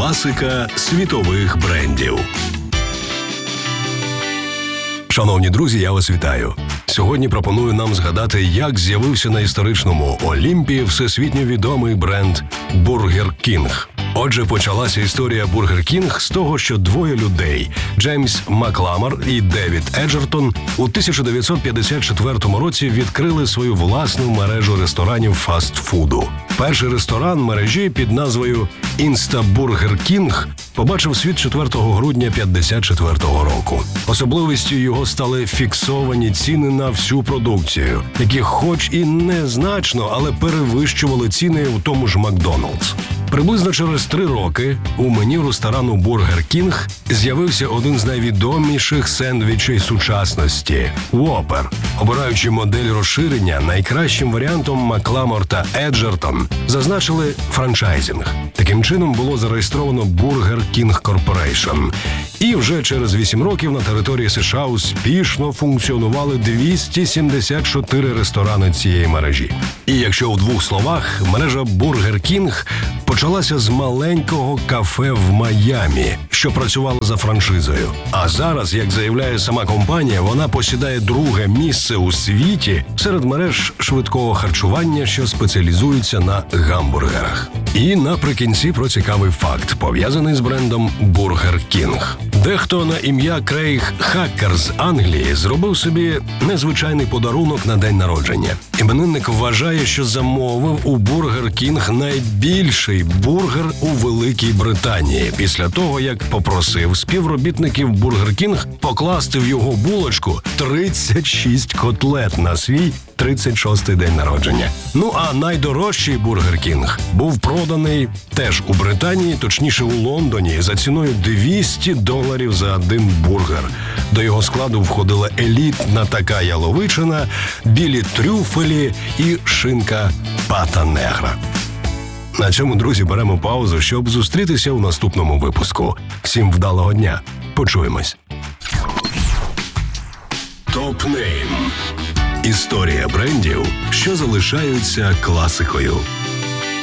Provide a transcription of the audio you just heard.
Класика світових брендів. Шановні друзі, я вас вітаю. Сьогодні пропоную нам згадати, як з'явився на історичному Олімпі всесвітньо відомий бренд Burger King. Отже, почалася історія Burger King з того, що двоє людей – Джеймс Макламар і Девід Еджертон – у 1954 році відкрили свою власну мережу ресторанів фастфуду. Перший ресторан мережі під назвою Instaburger King побачив світ 4 грудня 1954 року. Особливістю його стали фіксовані ціни на всю продукцію, які хоч і незначно, але перевищували ціни у тому ж Макдональдс. Приблизно через 3 роки у меню ресторану Burger King з'явився один з найвідоміших сендвічей сучасності – Whopper. Обираючи модель розширення, найкращим варіантом Макламар та Еджертон зазначили франчайзинг. Таким чином було зареєстровано Burger King Corporation. І вже через 8 років на території США успішно функціонували 274 ресторани цієї мережі. І якщо у 2 словах, мережа Burger King почалася з маленького кафе в Майамі, що працювало за франшизою. А зараз, як заявляє сама компанія, вона посідає 2-ге місце у світі серед мереж швидкого харчування, що спеціалізуються на гамбургерах. І наприкінці про цікавий факт, пов'язаний з брендом Burger King. Дехто на ім'я Крейг Хакер з Англії зробив собі незвичайний подарунок на день народження. Іменинник вважає, що замовив у Burger King найбільший бургер у Великій Британії після того, як попросив співробітників Burger King покласти в його булочку 36 котлет на свій 36-й день народження. Ну а найдорожчий Burger King був проданий теж у Британії, точніше у Лондоні, за ціною $200 за один бургер. До його складу входила елітна така яловичина, білі трюфелі і шинка пата негра. На цьому, друзі, беремо паузу, щоб зустрітися у наступному випуску. Всім вдалого дня. Почуємось. Топ-нейм. Історія брендів, що залишаються класикою.